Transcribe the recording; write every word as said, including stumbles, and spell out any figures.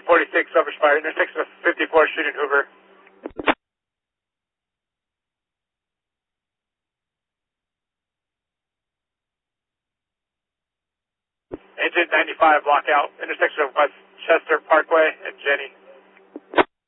forty-six over Spire, intersection of fifty-four Street and Hoover. Engine ninety-five, lockout, intersection of West Chester Parkway and Jenny.